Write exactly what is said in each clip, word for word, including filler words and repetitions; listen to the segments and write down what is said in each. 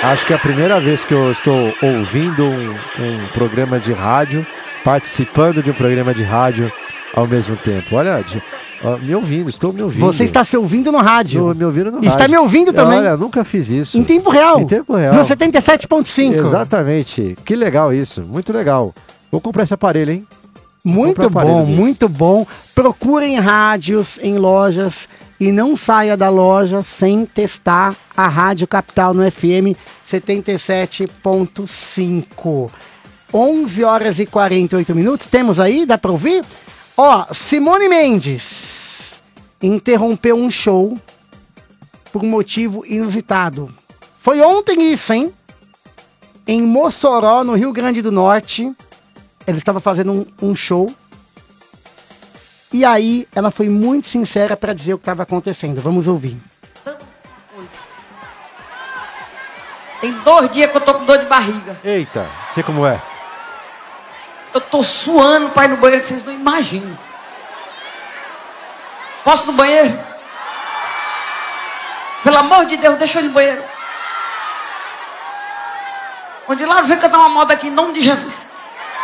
Acho que é a primeira vez que eu estou ouvindo um, um programa de rádio, participando de um programa de rádio ao mesmo tempo. Olha, de, ó, me ouvindo, estou me ouvindo. Você está se ouvindo no rádio. Estou me ouvindo no rádio. Está me ouvindo também. Olha, nunca fiz isso. Em tempo real. Em tempo real. No setenta e sete ponto cinco. Exatamente. Que legal isso. Muito legal. Vou comprar esse aparelho, hein? Muito bom, muito bom. Procurem rádios em lojas e não saia da loja sem testar a Rádio Capital no F M setenta e sete ponto cinco. onze horas e quarenta e oito minutos. Temos aí? Dá pra ouvir? Ó, Simone Mendes interrompeu um show por um motivo inusitado. Foi ontem isso, hein? Em Mossoró, no Rio Grande do Norte. Ela estava fazendo um, um show. E aí, ela foi muito sincera para dizer o que estava acontecendo. Vamos ouvir. Tem dois dias que eu tô com dor de barriga. Eita, sei como é. Eu tô suando pra ir no banheiro que vocês não imaginam. Posso ir no banheiro? Pelo amor de Deus, deixa eu ir no banheiro. Onde lá vem cantar uma moda aqui em nome de Jesus.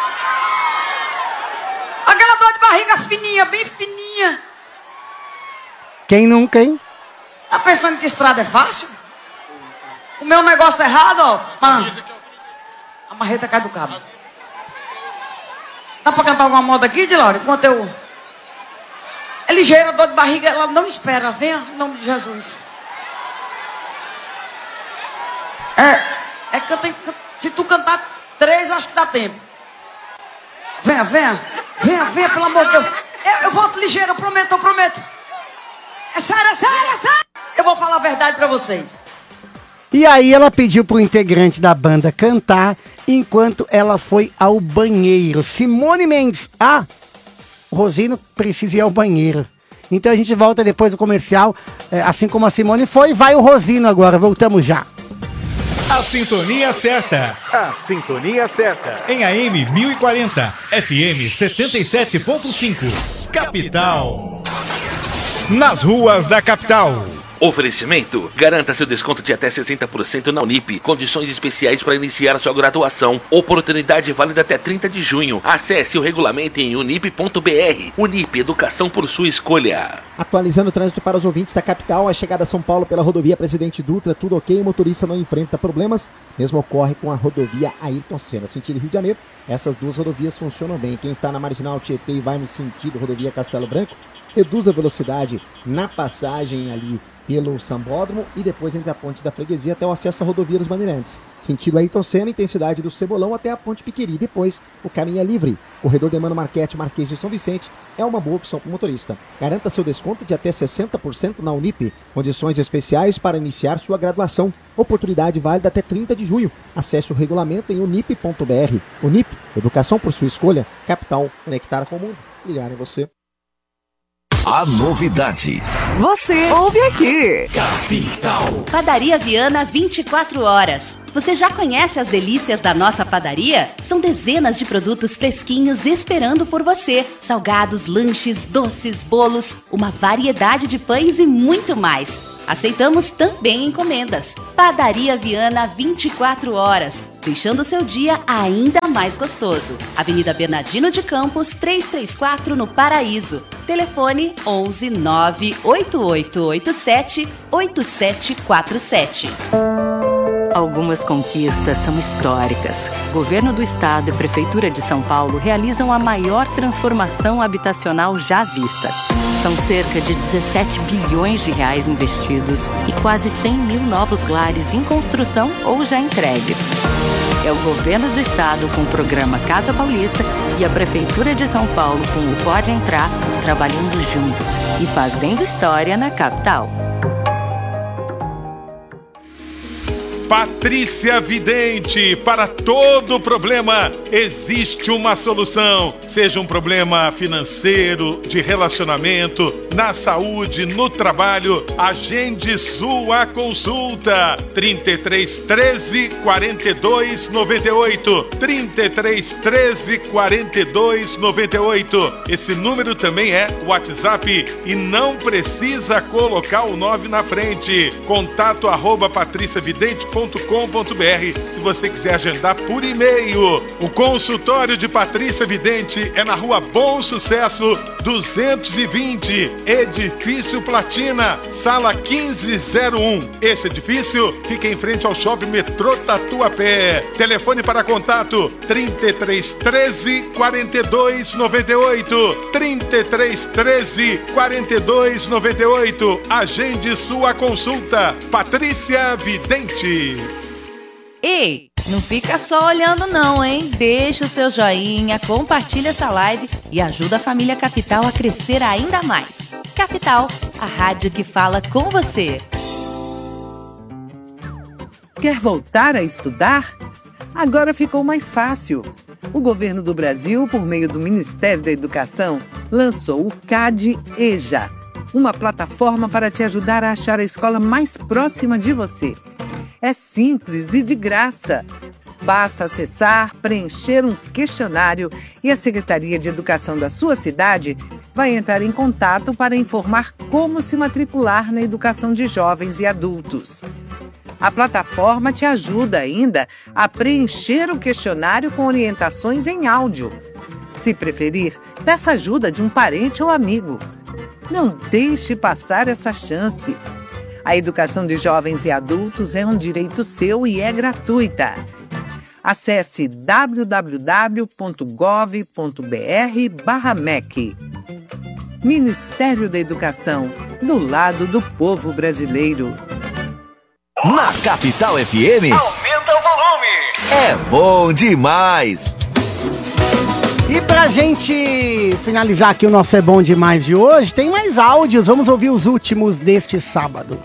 Aquela dor de barriga fininha, bem fininha. Quem nunca, hein? Tá pensando que estrada é fácil? O meu negócio errado, ó. Mano, a marreta cai do cabo. Dá pra cantar alguma moda aqui, Dilaura? Enquanto eu... É ligeira, dor de barriga, ela não espera. Venha, em nome de Jesus. É, é que eu tenho que... Se tu cantar três, eu acho que dá tempo. Venha, venha. Venha, venha, pelo amor de Deus. Eu, eu volto ligeiro, eu prometo, eu prometo. É sério, é sério, é sério. Eu vou falar a verdade pra vocês. E aí ela pediu pro integrante da banda cantar enquanto ela foi ao banheiro. Simone Mendes. Ah, o Rosino precisa ir ao banheiro. Então a gente volta depois do comercial. É, assim como a Simone foi, vai o Rosino agora. Voltamos já. A sintonia certa. A sintonia certa. Em A M mil e quarenta, F M setenta e sete ponto cinco. Capital. Nas ruas da capital. Oferecimento. Garanta seu desconto de até sessenta por cento na Unip. Condições especiais para iniciar sua graduação. Oportunidade válida até trinta de junho. Acesse o regulamento em unip ponto b r. Unip, educação por sua escolha. Atualizando o trânsito para os ouvintes da capital. A chegada a São Paulo pela rodovia Presidente Dutra, tudo ok. O motorista não enfrenta problemas. Mesmo ocorre com a rodovia Ayrton Senna, sentido Rio de Janeiro. Essas duas rodovias funcionam bem. Quem está na Marginal Tietê e vai no sentido rodovia Castelo Branco, reduz a velocidade na passagem ali pelo Sambódromo e depois entre a ponte da Freguesia até o acesso à rodovia dos Bandeirantes. Sentido Ayrton Senna, intensidade do Cebolão até a ponte Piqueri. Depois, o caminho é livre. Corredor de Mano Marquete, Marquês de São Vicente é uma boa opção para o motorista. Garanta seu desconto de até sessenta por cento na Unip. Condições especiais para iniciar sua graduação. Oportunidade válida até trinta de junho. Acesse o regulamento em unip ponto b r. Unip, educação por sua escolha. Capital, conectar com o mundo. Ligar em você. A novidade. Você ouve aqui. Capital. Padaria Viana vinte e quatro horas. Você já conhece as delícias da nossa padaria? São dezenas de produtos fresquinhos esperando por você. Salgados, lanches, doces, bolos, uma variedade de pães e muito mais. Aceitamos também encomendas. Padaria Viana vinte e quatro horas, deixando o seu dia ainda mais gostoso. Avenida Bernardino de Campos, trezentos e trinta e quatro, no Paraíso. Telefone onze nove oito oito oito sete oito sete quatro sete. Algumas conquistas são históricas. Governo do Estado e Prefeitura de São Paulo realizam a maior transformação habitacional já vista. São cerca de dezessete bilhões de reais investidos e quase cem mil novos lares em construção ou já entregues. É o Governo do Estado com o programa Casa Paulista e a Prefeitura de São Paulo com o Pode Entrar, trabalhando juntos e fazendo história na capital. Patrícia Vidente, para todo problema existe uma solução. Seja um problema financeiro, de relacionamento, na saúde, no trabalho, agende sua consulta. trinta e três, treze, quarenta e dois, noventa e oito. trinta e três, treze, quarenta e dois, noventa e oito. Esse número também é WhatsApp e não precisa colocar o nove na frente. Contato arroba patriciavidente ponto com. ponto com ponto b r se você quiser agendar por e-mail. O consultório de Patrícia Vidente é na Rua Bom Sucesso duzentos e vinte, Edifício Platina, sala quinze zero um. Esse edifício fica em frente ao Shopping Metrô Tatuapé. Telefone para contato trinta e três treze, quarenta e dois noventa e oito, trinta e três treze, quarenta e dois noventa e oito. Agende sua consulta. Patrícia Vidente. Ei, não fica só olhando não, hein? Deixa o seu joinha, compartilha essa live e ajuda a família Capital a crescer ainda mais. Capital, a rádio que fala com você. Quer voltar a estudar? Agora ficou mais fácil. O governo do Brasil, por meio do Ministério da Educação, lançou o CAD-EJA, uma plataforma para te ajudar a achar a escola mais próxima de você. É simples e de graça. Basta acessar, preencher um questionário e a Secretaria de Educação da sua cidade vai entrar em contato para informar como se matricular na educação de jovens e adultos. A plataforma te ajuda ainda a preencher o questionário com orientações em áudio. Se preferir, peça ajuda de um parente ou amigo. Não deixe passar essa chance. A educação de jovens e adultos é um direito seu e é gratuita. Acesse w w w ponto gov ponto b r barra M E C. Ministério da Educação, do lado do povo brasileiro. Na Capital F M, aumenta o volume! É bom demais! E pra gente finalizar aqui o nosso É Bom Demais de hoje, tem mais áudios, vamos ouvir os últimos deste sábado.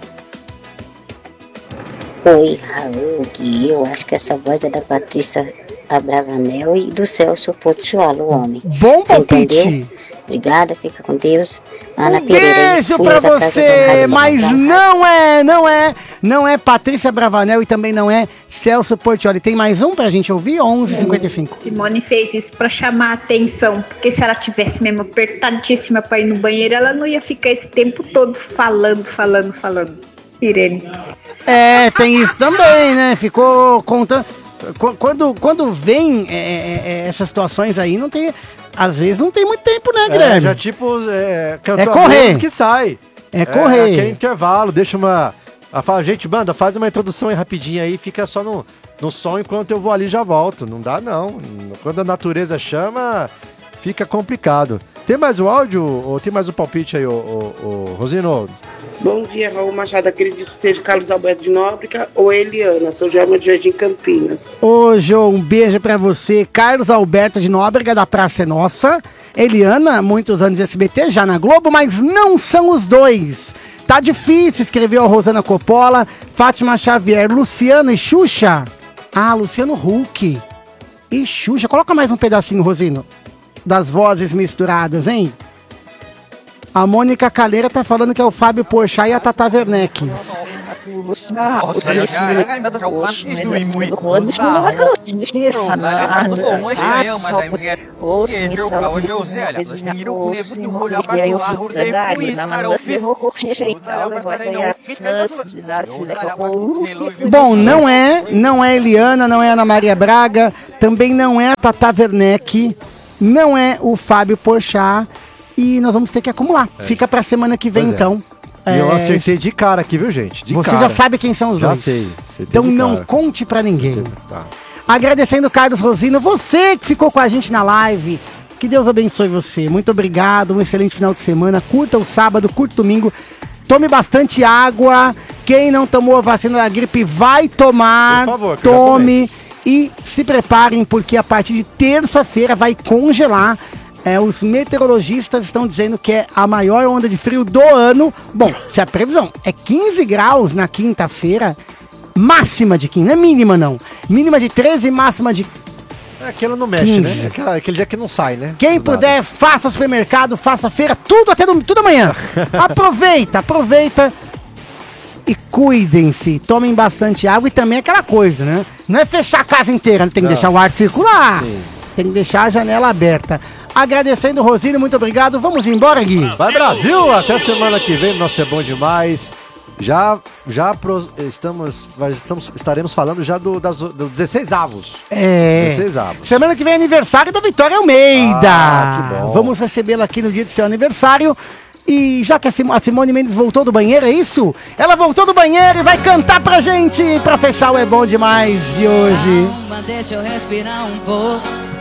Oi, Raul, Gui, eu acho que essa voz é da Patrícia Abravanel e do Celso Portiolli, o homem. Bom palpite! Entendeu? Obrigada, fica com Deus. Ana um Pereira. Beijo pra você, mas não é, não é, não é Patrícia Bravanel e também não é Celso Portiolli. Tem mais um pra gente ouvir? onze e cinquenta e cinco. Simone fez isso pra chamar a atenção, porque se ela tivesse mesmo apertadíssima pra ir no banheiro, ela não ia ficar esse tempo todo falando, falando, falando. Irene. É, tem isso também, né? Ficou contando. Quando, quando vem é, é, essas situações aí, não tem. Às vezes não tem muito tempo, né, Guilherme? É, já tipo. É, é correr. Que sai. É correr. É aquele intervalo, deixa uma. A fala, gente, banda, faz uma introdução aí rapidinho aí, fica só no, no som enquanto eu vou ali e já volto. Não dá, não. Quando a natureza chama, fica complicado. Tem mais o áudio ou tem mais o palpite aí, ô, ô, ô, Rosino? Bom dia, Raul Machado. Acredito que seja Carlos Alberto de Nóbrega ou Eliana. Sou Joelma de Jardim Campinas. Ô, Jô, um beijo pra você. Carlos Alberto de Nóbrega, da Praça é Nossa. Eliana, muitos anos de S B T, já na Globo, mas não são os dois. Tá difícil, escreveu a Rosana Coppola, Fátima Xavier, Luciano e Xuxa. Ah, Luciano Huck e Xuxa. Coloca mais um pedacinho, Rosino, das vozes misturadas, hein? A Mônica Caleira tá falando que é o Fábio Porchat e a Tata Werneck. Bom, não é, não é Eliana, não é Ana Maria Braga, também não é a Tata Werneck, não é o Fábio Porchat. E nós vamos ter que acumular. É. Fica pra semana que vem, é. então. E é... eu acertei de cara aqui, viu, gente? De Você cara. já sabe quem são os já dois. Sei. Então não cara. conte pra ninguém. Tá. Agradecendo o Carlos Rosino, você que ficou com a gente na live. Que Deus abençoe você. Muito obrigado, um excelente final de semana. Curta o sábado, curta o domingo. Tome bastante água. Quem não tomou a vacina da gripe vai tomar. Por favor, tome e se preparem, porque a partir de terça-feira vai congelar. É, os meteorologistas estão dizendo que é a maior onda de frio do ano. Bom, se a previsão é quinze graus na quinta-feira, máxima de quinze, não é mínima não. Mínima de treze, máxima de É, aquilo não mexe, quinze. Né? Aquela, aquele dia que não sai, né? Quem do puder, nada. Faça o supermercado, faça a feira, tudo até do, tudo amanhã. Aproveita, aproveita e cuidem-se. Tomem bastante água e também aquela coisa, né? Não é fechar a casa inteira, tem que não. deixar o ar circular. Sim. Tem que deixar a janela aberta. Agradecendo o Rosino, muito obrigado. Vamos embora, Gui. Vai, Brasil! Até semana que vem, nosso É Bom Demais. Já, já pro, estamos, estamos, estaremos falando já do, das, do dezesseis avos. É. dezesseis avos. Semana que vem é aniversário da Vitória Almeida. Ah, que bom. Vamos recebê-la aqui no dia do seu aniversário. E já que a Simone Mendes voltou do banheiro, é isso? Ela voltou do banheiro e vai cantar pra gente, pra fechar o É Bom Demais de hoje. Calma, deixa eu respirar um pouco.